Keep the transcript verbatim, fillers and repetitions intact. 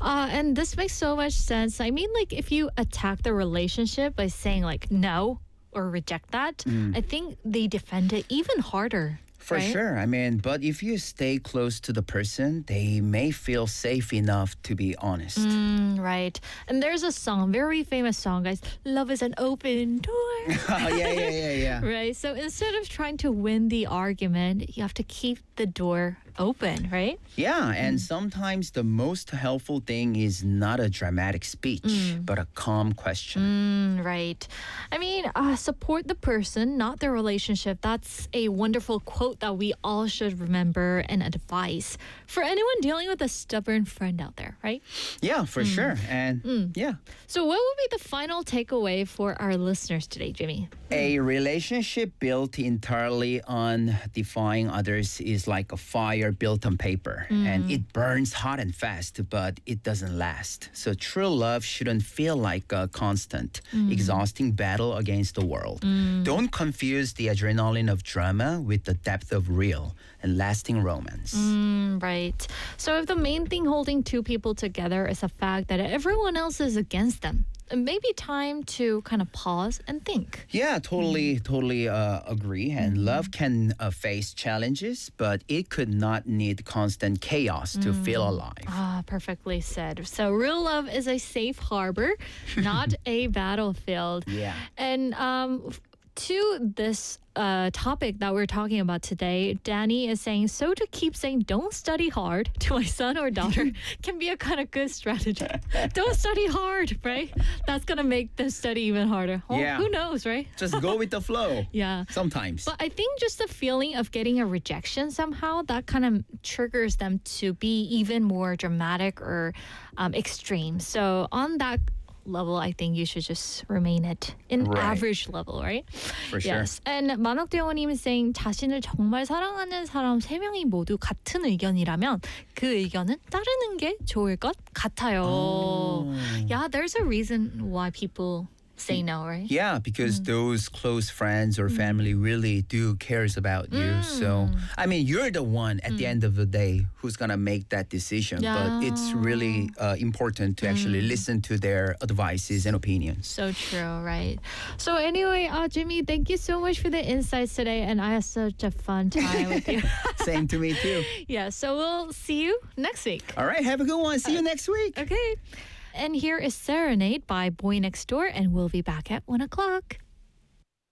Uh, and this makes so much sense. I mean, like, if you attack the relationship by saying, like, no or reject that, Mm. I think they defend it even harder. For right? sure. I mean, but if you stay close to the person, they may feel safe enough to be honest. Mm, right. And there's a song, very famous song, guys. Love is an open door. Oh, yeah, yeah, yeah, yeah. Right. So instead of trying to win the argument, you have to keep the door open, right? Yeah, and sometimes the most helpful thing is not a dramatic speech, but a calm question. Mm, right. I mean, uh, support the person, not the relationship. That's a wonderful quote that we all should remember and advise for anyone dealing with a stubborn friend out there, right? Yeah, for sure. And yeah, So what would be the final takeaway for our listeners today, Jimmy? a relationship built entirely on defying others is like a fire built on paper, and it burns hot and fast, but it doesn't last. So true love shouldn't feel like a constant, exhausting battle against the world. Don't confuse the adrenaline of drama with the depth of real and lasting romance. Mm, right. So if the main thing holding two people together is the fact that everyone else is against them, it may be time to kind of pause and think. Yeah, totally, totally uh, agree. And love can uh, face challenges, but it could not need constant chaos to feel alive. Ah, perfectly said. So real love is a safe harbor, not a battlefield. Yeah. And um, f- to this uh, topic that we're talking about today, Danny is saying, so to keep saying don't study hard to my son or daughter can be a kind of good strategy. Don't study hard, right? That's going to make them study even harder. Oh, Yeah. Who knows, right? Just go with the flow. Yeah. Sometimes. But I think just the feeling of getting a rejection somehow, that kind of triggers them to be even more dramatic or um, extreme. So on that level, I think you should just remain at an Right. average level, right? For sure. Yes. And 만옥대원님 is saying 자신을 정말 사랑하는 사람 세 명이 모두 같은 의견이라면 그 의견은 따르는 게 좋을 것 같아요. Oh. Yeah, there's a reason why people say no, right? Yeah, because those close friends or family really do cares about you. So, I mean, you're the one at the end of the day who's going to make that decision. But it's really uh, important to actually listen to their advices and opinions. So true, right? So anyway, uh, Jimmy, thank you so much for the insights today. And I had such a fun time with you. Same to me, too. Yeah, so we'll see you next week. All right, have a good one. See you next week. Okay. And here is Serenade by Boy Next Door, and we'll be back at one o'clock.